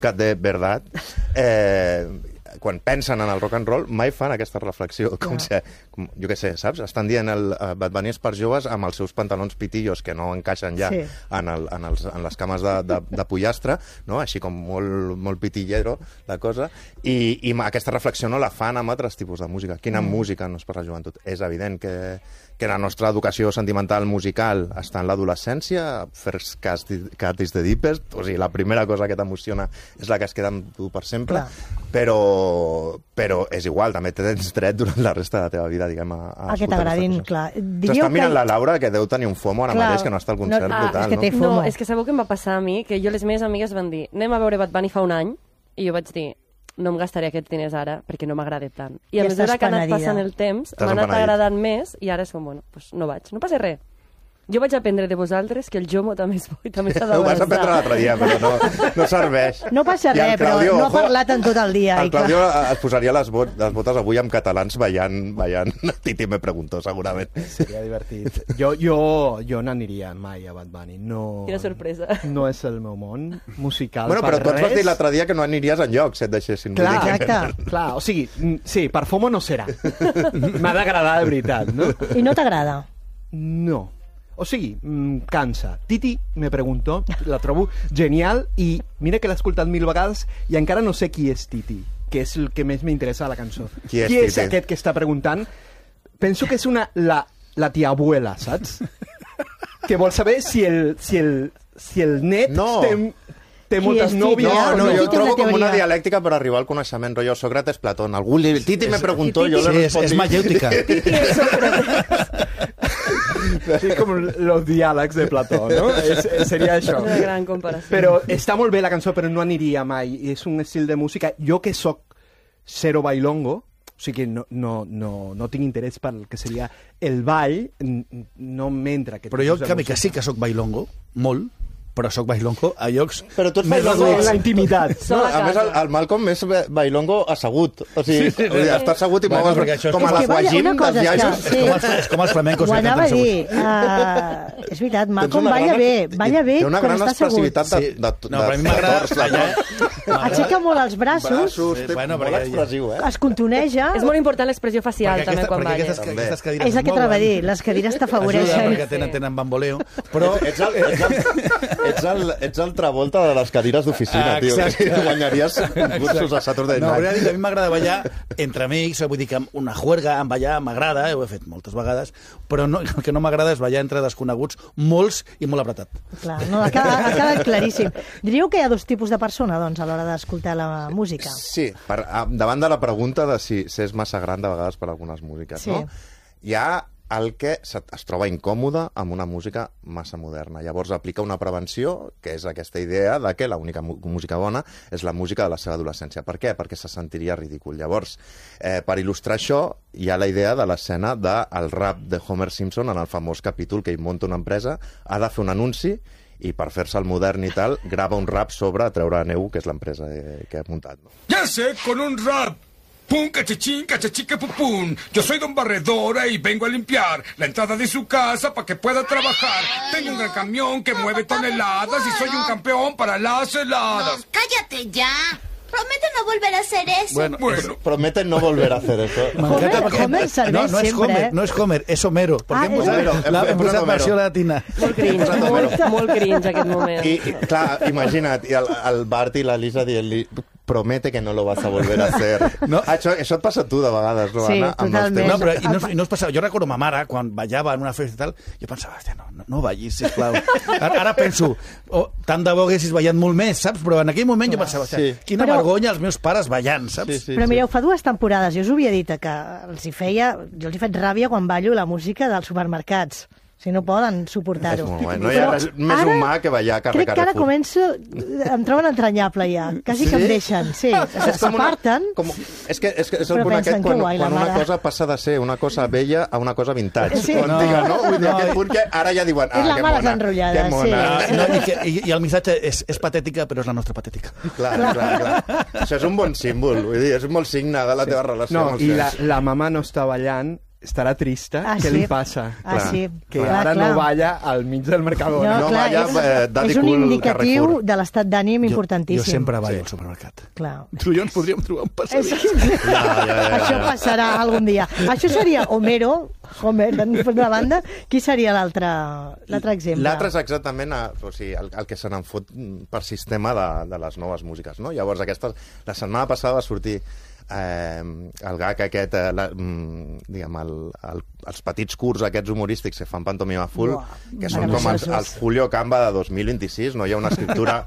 música de verdad, quan pensen en el rock and roll, mai fan aquesta reflexió. Jo què sé, saps? Estan dient el Bad Bunny és per joves amb els seus pantalons pitillos que no encaixen ja en les cames de pollastre, no? Així com molt pitillero la cosa, i aquesta reflexió no la fan amb altres tipus de música. Quina música no és per la joventut? És evident que la nostra educació sentimental musical està en l'adolescència, First Cut is the Deepest, o sigui, la primera cosa que t'emociona és la que es queda amb tu per sempre, però és igual, també tens dret durant la resta de la teva vida, diguem, a que t'agradin, clar. S'està mirant la Laura, que deu tenir un FOMO ara mateix, que no està al concert brutal, no? No, és que sabeu què em va passar a mi? Que jo, les meves amigues van dir, anem a veure Bad Bunny fa un any, i jo vaig dir, no em gastaré aquests diners ara perquè no m'agrada tant. I a mesura que ha anat passant el temps, m'ha anat agradant més i ara és com, bueno, pues no vaig. No passa res. Jo vaig aprendre de vosaltres que el Jomo també és bo i també s'ha d'avançar. Ho vas aprendre l'altre dia, però no serveix. No passa res, però no ha parlat en tot el dia. El Claudio es posaria les botes avui amb catalans ballant. Titi me preguntó, segurament. Seria divertit. Jo n'aniria mai a Bad Bunny. Quina sorpresa. No és el meu món musical. Bueno, però tu ens vas dir l'altre dia que no aniries enlloc si et deixessin. Clar, o sigui, sí, per FOMO no serà. M'ha d'agradar de veritat, no? I no t'agrada? No. O sigui, cansa. Titi me preguntó, la trobo genial, i mira que l'he escoltat 1000 vegades i encara no sé qui és Titi, que és el que més m'interessa a la cançó. Qui és aquest que està preguntant? Penso que és la tia abuela, saps? Que vol saber si el net té moltes nòvies. No, jo trobo com una dialèctica per arribar al coneixement, rotllo Sócrates, Platón. Titi me preguntó, jo le respondí. És mayéutica. Titi és Sócrates. Así como los diàlegs de Plató, no? Seria això. Una gran comparació. Però està molt bé la cançó, però no aniria mai. És un estil de música... Jo que soc zero bailongo, o sigui que no tinc interès pel que seria el ball, no m'entra. Però jo, que sí que soc bailongo, molt, però soc bailongo a llocs més reduïts. La intimitat. No, a més, el Malcolm és bailongo assegut. O sigui, està assegut i mogues com a l'aquagim dels viatges. És com els flamencos. Ho anava a dir. És veritat, Malcolm balla bé quan està assegut. Té una gran expressivitat de No, però a mi m'agrada ballar. Aixeca molt els braços. Molt expressiu, es contoneja. És molt important l'expressió facial també quan balla. És el que t'anava a dir, les cadires t'afavoreixen. Perquè tenen bamboleo. Però ets el Travolta de les cadires d'oficina, tio. Guanyaries concursos a Saturday Night. No, a mi m'agrada ballar entre amics, vull dir que una juerga, en ballar, m'agrada, ho he fet moltes vegades, però el que no m'agrada és ballar entre desconeguts, molts i molt apretat. Clar, no, ha quedat claríssim. Diríeu que hi ha dos tipus de persona, doncs, a l'hora d'escoltar la música? Sí, davant de la pregunta de si és massa gran de vegades per algunes músiques, no? Hi ha el que es troba incòmode amb una música massa moderna. Llavors aplica una prevenció, que és aquesta idea de que l'única música bona és la música de la seva adolescència. Per què? Perquè se sentiria ridícul. Llavors, per il·lustrar això, hi ha la idea de l'escena del rap de Homer Simpson en el famós capítol que ell munta una empresa, ha de fer un anunci i per fer-se el modern i tal, grava un rap sobre treure neu, que és l'empresa que ha muntat. No? Ja sé, con un rap. Pum, cachachín, cachachica, pum. Yo soy don Barredora y vengo a limpiar la entrada de su casa para que pueda trabajar. Tengo un gran camión que mueve toneladas y soy un campeón para las heladas. No, cállate ya. Promete no volver a hacer eso. Bueno. Prometen no volver a hacer eso. Homer serveix sempre. No és Homer, és Homero. Perquè hem posat versió latina. Molt cringe aquest moment. I clar, imagina't, el Bart i la Lisa dient-li promete que no lo vas a volver a hacer. No, això et passa a tu de vegades, no, sí, Anna? Totalment. No, però i no es passava. Jo recordo ma mare, quan ballava en una festa i tal, jo pensava, no ballis, sisplau. Ara penso, tant de bo haguessis ballat molt més, saps? Però en aquell moment jo pensava, quina vergonya els meus pares ballant, saps? Però mireu, fa 2 temporades, jo us ho havia dit, que jo els hi faig ràbia quan ballo la música dels supermercats. Si no poden suportar-ho. És molt guai. No hi ha res més humà que ballar a carrer Carrefour. Crec que ara començo... Em troben entranyable ja. Quasi que em deixen. Sí, s'aparten. És el punt aquest quan una cosa passa de ser una cosa vella a una cosa vintage. Sí. No? Vull dir, aquest punt que ara ja diuen... És la mare s'enrotllada, sí. I el missatge és patètica, però és la nostra patètica. Clar. Això és un bon símbol. Vull dir, és un bon signe de la teva relació. No, i la mamà no està ballant estarà trista. Què li passa? Sí. Que ara no balla al mig del Mercadona. No, clar, és un indicatiu de l'estat d'ànim importantíssim. Jo sempre ballo al supermercat. Clar. Tu i jo ens podríem trobar un passadís. Això passarà algun dia. Això seria Homer, d'una banda. Qui seria l'altre exemple? L'altre és exactament el que se n'en fot per sistema de les noves músiques, no? Llavors, la setmana passada va sortir el gag aquest, diguem, els petits curts aquests humorístics que fan pantomima full, que són com els Julio Camba de 2026, no hi ha una escriptura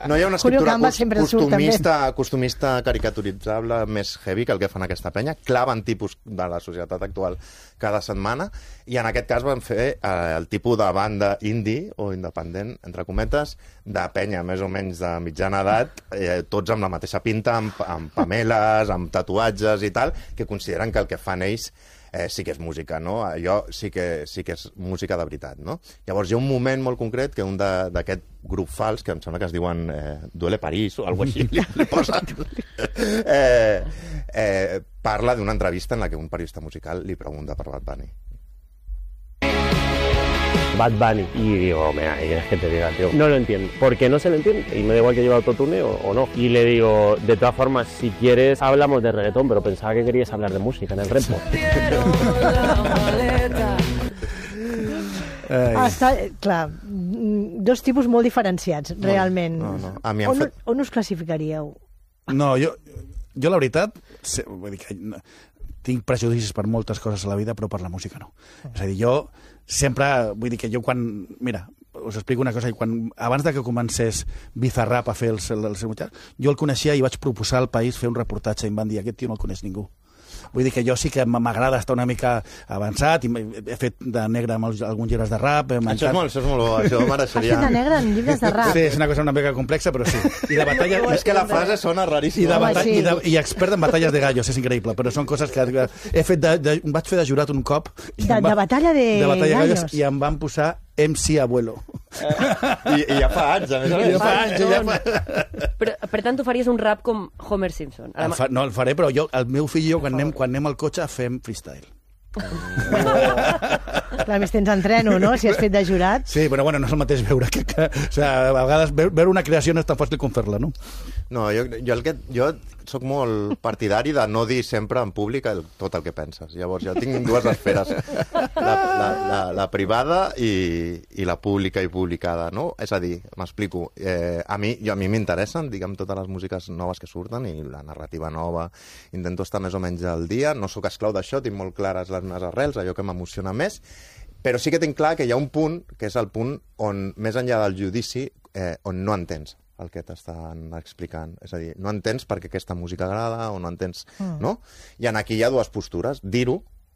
costumista caricaturitzable més heavy que el que fan aquesta penya, claven tipus de la societat actual cada setmana, i en aquest cas van fer el tipus de banda indie o independent, entre cometes, de penya més o menys de mitjana edat, tots amb la mateixa pinta, amb pameles, amb tatuatges i tal, que consideren que el que fan ells sí que és música, no? Allò sí que és música de veritat, no? Llavors hi ha un moment molt concret que un d'aquest grup fals, que em sembla que es diuen Duele París o alguna cosa així, li posen, parla d'una entrevista en la que un periodista musical li pregunta per Bad Bunny. Bad Bunny. Y digo, mira, ¿qué quieres que te diga, tío? No lo entiendo. ¿Por qué no se lo entiende? Y me da igual que lleve autotune o no. Y le digo, de todas formas, si quieres, hablamos de reggaetón, pero pensaba que querías hablar de música en el repo. Clar, dos tipus molt diferenciats, realment. On us classificaríeu? No, jo la veritat, vull dir que tinc prejudicis per moltes coses a la vida, però per la música no. És a dir, jo sempre, vull dir que jo quan... Mira, us explico una cosa, abans de que comencés Bizarrap a fer el seu mitjà, jo el coneixia i vaig proposar al País fer un reportatge i em van dir, aquest tio no el coneix ningú. Vull dir que jo sí que m'agrada estar una mica avançat, i he fet de negre amb alguns llibres de rap. Això és molt bo, això mereixeria... Has fet de negre en llibres de rap? Sí, és una cosa una mica complexa, però sí. I de batalla... És que la frase sona raríssima. I expert en batalles de gallos, és increïble, però són coses que he fet vaig fer de jurat un cop. De batalla de gallos? I em van posar MC Abuelo. I ja fa anys, a més. Però, per tant, tu faries un rap com Homer Simpson? No, el faré, però el meu fill i jo, quan anem al cotxe, fem freestyle. Clar, més tens entreno, no? Si has fet de jurat. Sí, però bueno, no és el mateix veure o sigui, a vegades veure una creació no és tan fàcil com fer-la, no? No, jo soc molt partidari de no dir sempre en públic tot el que penses. Llavors, jo tinc dues esferes, la privada i la pública i publicada, no? És a dir, m'explico, a mi m'interessen, diguem, totes les músiques noves que surten i la narrativa nova. Intento estar més o menys al dia, no sóc esclau d'això, tinc molt clares les meves arrels, allò que m'emociona més, però sí que tinc clar que hi ha un punt, que és el punt on, més enllà del judici, on no entens el que t'estan explicant. És a dir, no entens per què aquesta música agrada o no entens... No? I aquí hi ha dues postures. Dir-ho,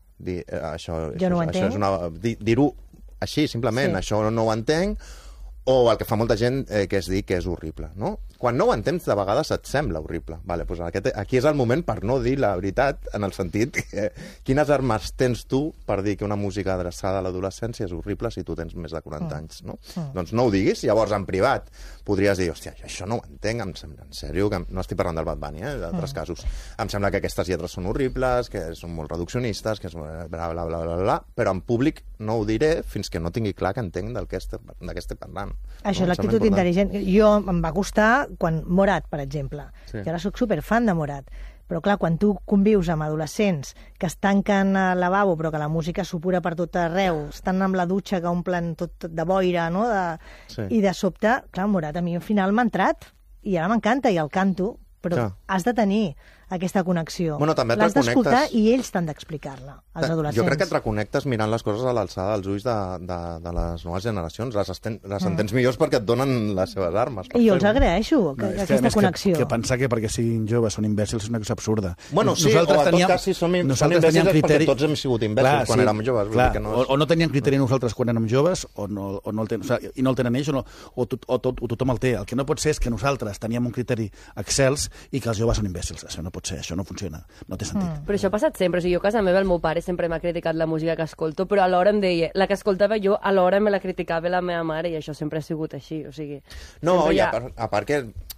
jo no ho entenc. Dir-ho així, simplement, això no ho entenc, o el que fa molta gent, que és dir que és horrible, no? Quan no ho entens, de vegades et sembla horrible. Vale, doncs aquí és el moment per no dir la veritat, en el sentit que quines armes tens tu per dir que una música adreçada a l'adolescència és horrible si tu tens més de 40 anys, no? Doncs no ho diguis, llavors en privat podries dir, hòstia, això no ho entenc, em sembla, en sèrio, que no estic parlant del Bad Bunny, d'altres casos. Em sembla que aquestes lletres són horribles, que són molt reduccionistes, que és bla, bla, bla, bla, bla, però en públic no ho diré fins que no tingui clar que entenc de què estic parlant. Això és l'actitud intel·ligent. Jo em va costar quan Morat, per exemple. Jo ara soc superfan de Morat. Però clar, quan tu convius amb adolescents que es tanquen al lavabo però que la música supura per tot arreu, estan amb la dutxa que omplen tot de boira, no? I de sobte, clar, Morat a mi al final m'ha entrat i ara m'encanta i el canto, però has de tenir aquesta connexió. L'has d'escoltar i ells t'han d'explicar-la, els adolescents. Jo crec que et reconnectes mirant les coses a l'alçada dels ulls de les noves generacions. Les entens millors perquè et donen les seves armes. I jo els agraeixo, aquesta connexió. Que pensar que perquè siguin joves són imbècils és una cosa absurda. Bueno, sí, o en tot cas si són imbècils és perquè tots hem sigut imbècils quan érem joves. O no teníem criteri nosaltres quan érem joves, o no el tenen ells, o tothom el té. El que no pot ser és que nosaltres teníem un criteri excels i que els joves són imbècils. Això no pot ser, això no funciona, no té sentit. Però això ha passat sempre, o sigui, jo a casa meva el meu pare sempre m'ha criticat la música que escolto, però alhora em deia, la que escoltava jo alhora me la criticava la meva mare i això sempre ha sigut així, o sigui... No, i a part que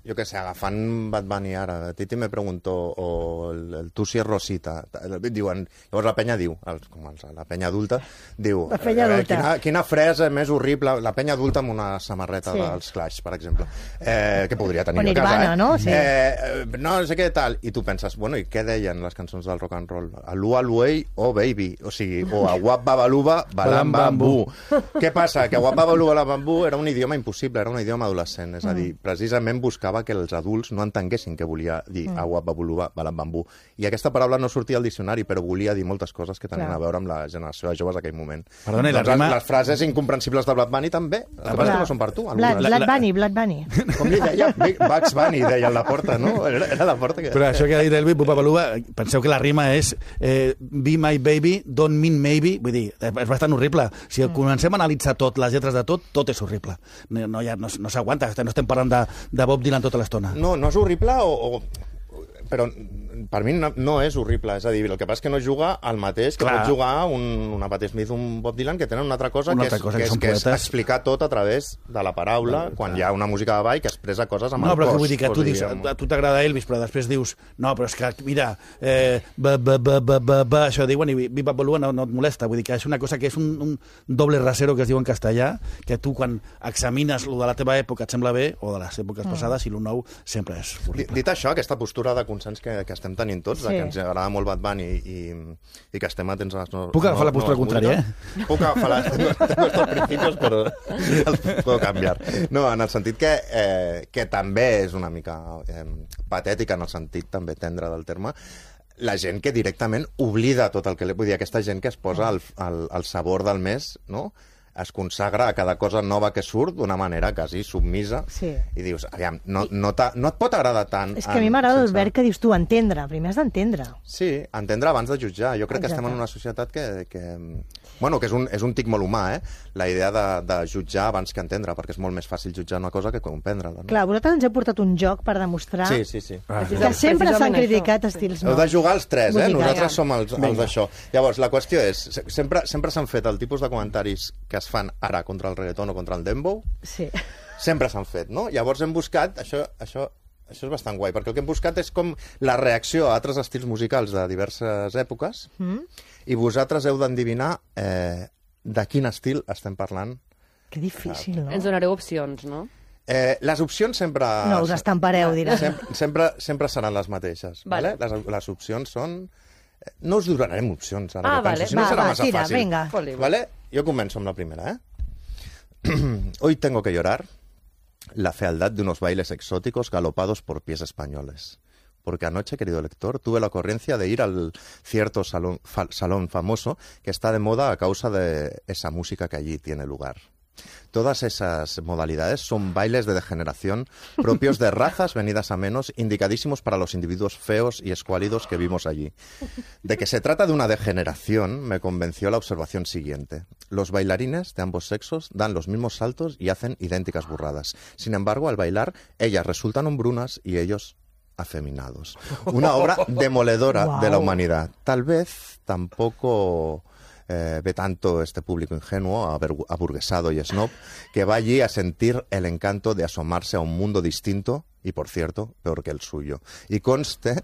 jo què sé, agafant Bad Bunny ara, Titi me preguntó, o el Tu si es Rosita, diuen, llavors la penya diu, la penya adulta, diu, la penya adulta. Quina frase més horrible, la penya adulta amb una samarreta dels Clash, per exemple, que podria tenir a casa, no? Sí. No sé què tal, i tu penses, bueno, i què deien les cançons del rock and roll? Alua Aluei o Baby, o sigui, o Aguap Babaluba Balam Bambú. Què passa? Que Aguap Babaluba Balam Bambú era un idioma impossible, era un idioma adolescent, és a dir, precisament buscava que els adults no entenguessin què volia dir Aguap Babaluba Balam Bambú. I aquesta paraula no sortia al diccionari, però volia dir moltes coses que tenien a veure amb la generació de joves d'aquell moment. Perdona, doncs les frases incomprensibles de Blood Bunny també, el que passa que no són per tu. Blood Bunny. Com li deia? Bugs Bunny, deia la porta, no? Era la porta que... Però això que ha dit Elvi, Bupa Baluba, penseu que la rima és Be my baby, don't mean maybe, vull dir, és bastant horrible. Si comencem a analitzar tot, les lletres de tot és horrible. No s'aguanta, no estem parlant de Bob Dylan tota l'estona. No és horrible però per mi no és horrible, és a dir, el que passa és que no juga al mateix que pot jugar una Patti Smith, un Bob Dylan, que tenen una altra cosa, que és explicar tot a través de la paraula, quan hi ha una música de ball que expressa coses amb el cos. No, però vull dir que tu dius, a tu t'agrada Elvis, però després dius, no, però és que, mira, això diuen, i Viva Bolua no et molesta, vull dir que és una cosa que és un doble rasero que es diu en castellà, que tu quan examines lo de la teva època et sembla bé, o de les èpoques passades, i lo nou sempre és horrible. Dit això, aquesta postura de consens que estem tenint tots, que ens agrada molt Bad Bunny i que estem atents a les noves... Puc agafar la postura contrària, Puc agafar els principis, però els puedo canviar. No, en el sentit que també és una mica patètica, en el sentit també tendre del terme, la gent que directament oblida tot el que... Vull dir, aquesta gent que es posa el sabor del mes, no?, es consagra a cada cosa nova que surt d'una manera quasi submisa, i dius, aviam, no et pot agradar tant... És que a mi m'agrada el verb que dius tu, entendre. Primer has d'entendre. Sí, entendre abans de jutjar. Jo crec que estem en una societat que és un tic molt humà, la idea de jutjar abans que entendre, perquè és molt més fàcil jutjar una cosa que comprendre-la. No? Clar, vosaltres ens heu portat un joc per demostrar que sempre s'han criticat estils nous. Heu de jugar els tres, nosaltres som els d'això. Llavors, la qüestió és, sempre s'han fet el tipus de comentaris que es fan ara contra el reggaeton o contra el dembow, sempre s'han fet, no? Llavors hem buscat, això és bastant guai, perquè el que hem buscat és com la reacció a altres estils musicals de diverses èpoques, i vosaltres heu d'endevinar de quin estil estem parlant. Que difícil, no? Ens donareu opcions, no? Les opcions sempre... No, us estampareu, diràs. Sempre seran les mateixes. Vale. Les opcions són... No us donarem opcions, ara que penso, si no serà massa fàcil. Venga. Vale? Jo començo amb la primera, Hoy tengo que llorar la fealdad de unos bailes exóticos galopados por pies españoles. Porque anoche, querido lector, tuve la ocurrencia de ir al cierto salón famoso que está de moda a causa de esa música que allí tiene lugar. Todas esas modalidades son bailes de degeneración propios de razas venidas a menos, indicadísimos para los individuos feos y escuálidos que vimos allí. De que se trata de una degeneración me convenció la observación siguiente. Los bailarines de ambos sexos dan los mismos saltos y hacen idénticas burradas. Sin embargo, al bailar, ellas resultan hombrunas y ellos afeminados. Una obra demoledora de la humanidad. Tal vez tampoco... ve tanto este público ingenuo, aburguesado y snob, que va allí a sentir el encanto de asomarse a un mundo distinto y, por cierto, peor que el suyo. Y conste,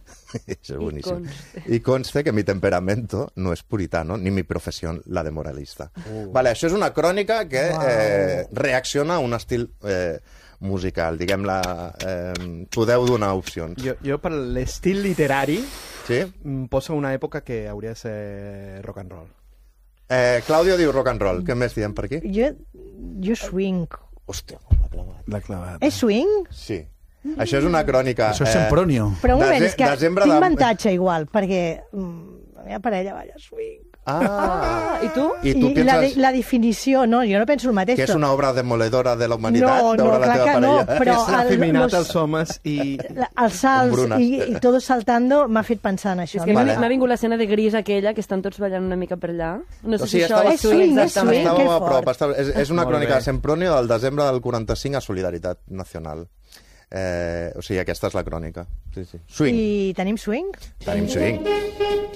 y conste que mi temperamento no es puritano, ni mi profesión la de moralista. Vale, això és una crònica que reacciona a un estil musical, diguem-la... podeu donar opcions. Jo per l'estil literari, poso una època que hauria de ser rock and roll. Claudio diu rock and roll. Què més diem per aquí? Jo swing. Hòstia, l'ha clavat. És swing? Sí. Això és una crònica... Això és Sempronio. Però un moment, és que tinc avantatge igual, perquè la meva parella balla swing. I tu? I tu penses... la definició, no, jo no penso el mateix. Que és una obra demoledora de la humanitat? No, clar que no, però... És afeminat els homes i... Els salts i tot saltando m'ha fet pensar en això. És que m'ha vingut l'escena de Gris aquella, que estan tots ballant una mica per allà. No sé si això és swing, exactament. Estàvem a prop. És una crònica de Sempronio del desembre del 45 a Solidaritat Nacional. O sigui, aquesta és la crònica. Swing. I tenim swing? Tenim swing.